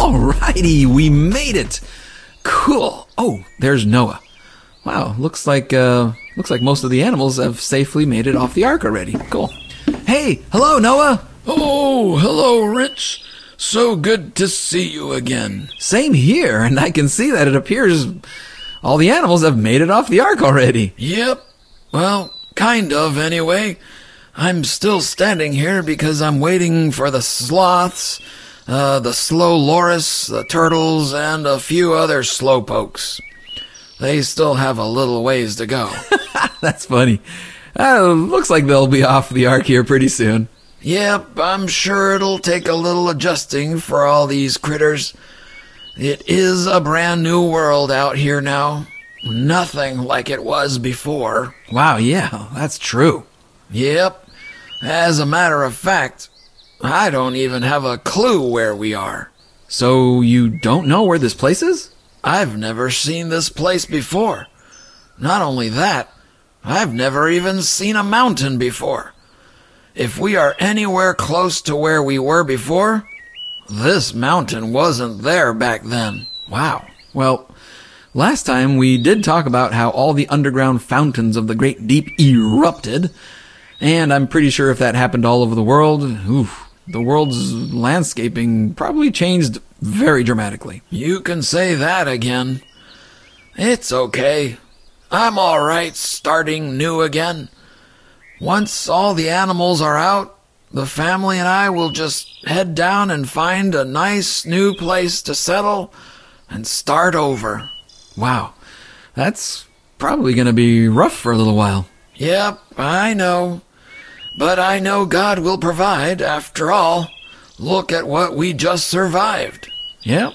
Alrighty, we made it. Cool. Oh, there's Noah. Wow, looks like most of the animals have safely made it off the ark already. Cool. Hey, hello, Noah. Oh, hello, Rich. So good to see you again. Same here, and I can see that it appears all the animals have made it off the ark already. Yep. Well, kind of, anyway. I'm still standing here because I'm waiting for the sloths, the slow loris, the turtles, and a few other slowpokes. They still have a little ways to go. That's funny. Looks like they'll be off the ark here pretty soon. Yep, I'm sure it'll take a little adjusting for all these critters. It is a brand new world out here now. Nothing like it was before. Wow, yeah, that's true. Yep. As a matter of fact, I don't even have a clue where we are. So you don't know where this place is? I've never seen this place before. Not only that, I've never even seen a mountain before. If we are anywhere close to where we were before, this mountain wasn't there back then. Wow. Well, last time we did talk about how all the underground fountains of the Great Deep erupted, and I'm pretty sure if that happened all over the world, the world's landscaping probably changed very dramatically. You can say that again. It's okay. I'm all right starting new again. Once all the animals are out, the family and I will just head down and find a nice new place to settle and start over. Wow, that's probably going to be rough for a little while. Yep, I know. But I know God will provide, after all. Look at what we just survived. Yep,